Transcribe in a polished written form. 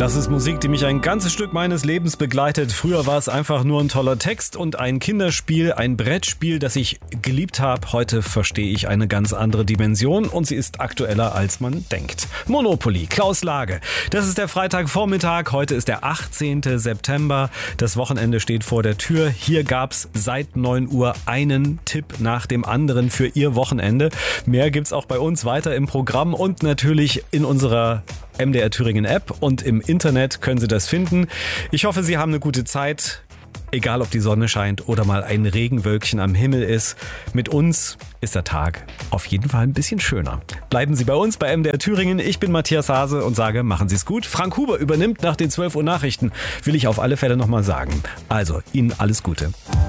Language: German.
Das ist Musik, die mich ein ganzes Stück meines Lebens begleitet. Früher war es einfach nur ein toller Text und ein Kinderspiel, ein Brettspiel, das ich geliebt habe. Heute verstehe ich eine ganz andere Dimension und sie ist aktueller, als man denkt. Monopoly, Klaus Lage. Das ist der Freitagvormittag. Heute ist der 18. September. Das Wochenende steht vor der Tür. Hier gab's seit 9 Uhr einen Tipp nach dem anderen für Ihr Wochenende. Mehr gibt's auch bei uns weiter im Programm und natürlich in unserer MDR Thüringen App und im Internet können Sie das finden. Ich hoffe, Sie haben eine gute Zeit, egal ob die Sonne scheint oder mal ein Regenwölkchen am Himmel ist. Mit uns ist der Tag auf jeden Fall ein bisschen schöner. Bleiben Sie bei uns bei MDR Thüringen. Ich bin Matthias Hase und sage, machen Sie es gut. Frank Huber übernimmt nach den 12 Uhr Nachrichten, will ich auf alle Fälle nochmal sagen. Also, Ihnen alles Gute.